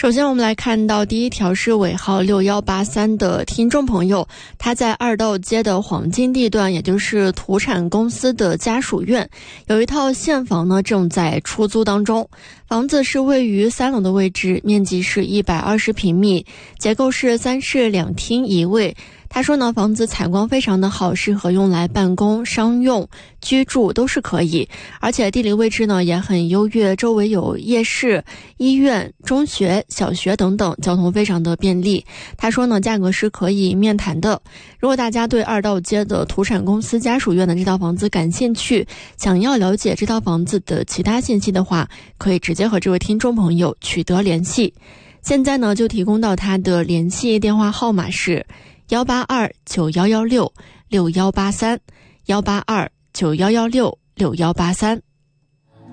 首先我们来看到第一条是尾号6183的听众朋友，他在二道街的黄金地段，也就是土产公司的家属院，有一套现房呢正在出租当中。房子是位于3楼的位置，面积是120平米，结构是3室2厅1卫。他说呢，房子采光非常的好，适合用来办公、商用、居住都是可以，而且地理位置呢也很优越，周围有夜市、医院、中学、小学等等，交通非常的便利。他说呢，价格是可以面谈的。如果大家对二道街的土产公司家属院的这套房子感兴趣，想要了解这套房子的其他信息的话，可以直接和这位听众朋友取得联系。现在呢就提供到他的联系电话号码是18291166183，18291166183。